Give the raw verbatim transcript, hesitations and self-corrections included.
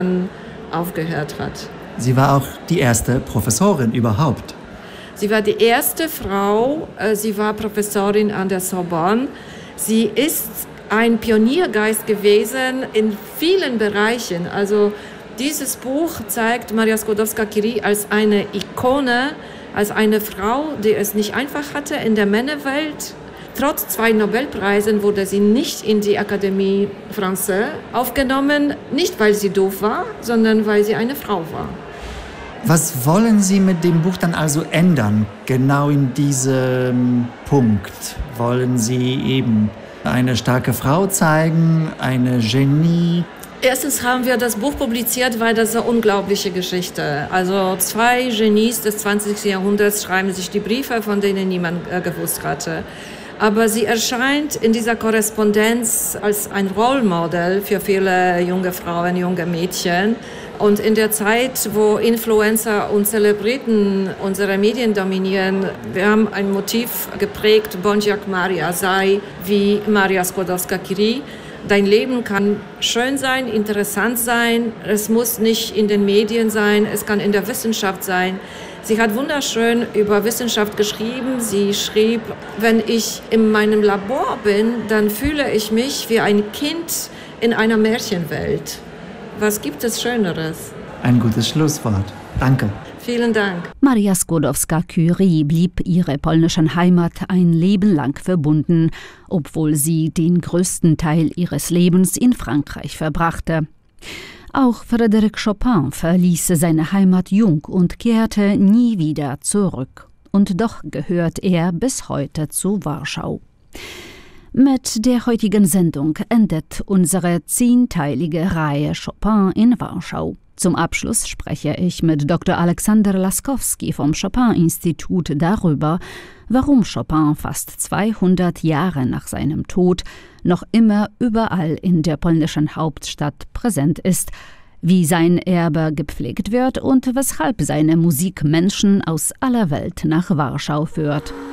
aufgehört hat. Sie war auch die erste Professorin überhaupt. Sie war die erste Frau, sie war Professorin an der Sorbonne. Sie ist ein Pioniergeist gewesen in vielen Bereichen. Also dieses Buch zeigt Maria Skłodowska-Curie als eine Ikone, als eine Frau, die es nicht einfach hatte in der Männerwelt. Trotz zwei Nobelpreisen wurde sie nicht in die Académie Française aufgenommen, nicht weil sie doof war, sondern weil sie eine Frau war. Was wollen Sie mit dem Buch dann also ändern, genau in diesem Punkt? Wollen Sie eben eine starke Frau zeigen, eine Genie? Erstens haben wir das Buch publiziert, weil das eine unglaubliche Geschichte. Also zwei Genies des zwanzigsten Jahrhunderts schreiben sich die Briefe, von denen niemand äh, gewusst hatte. Aber sie erscheint in dieser Korrespondenz als ein Role Model für viele junge Frauen, junge Mädchen. Und in der Zeit, wo Influencer und Zelebriten unsere Medien dominieren, wir haben ein Motiv geprägt, Bądź jak Maria, sei wie Maria Skłodowska-Curie. Dein Leben kann schön sein, interessant sein, es muss nicht in den Medien sein, es kann in der Wissenschaft sein. Sie hat wunderschön über Wissenschaft geschrieben. Sie schrieb, wenn ich in meinem Labor bin, dann fühle ich mich wie ein Kind in einer Märchenwelt. Was gibt es Schöneres? Ein gutes Schlusswort. Danke. Vielen Dank. Maria Skłodowska-Curie blieb ihrer polnischen Heimat ein Leben lang verbunden, obwohl sie den größten Teil ihres Lebens in Frankreich verbrachte. Auch Frédéric Chopin verließ seine Heimat jung und kehrte nie wieder zurück. Und doch gehört er bis heute zu Warschau. Mit der heutigen Sendung endet unsere zehnteilige Reihe Chopin in Warschau. Zum Abschluss spreche ich mit Doktor Aleksander Laskowski vom Chopin-Institut darüber, warum Chopin fast zweihundert Jahre nach seinem Tod noch immer überall in der polnischen Hauptstadt präsent ist, wie sein Erbe gepflegt wird und weshalb seine Musik Menschen aus aller Welt nach Warschau führt.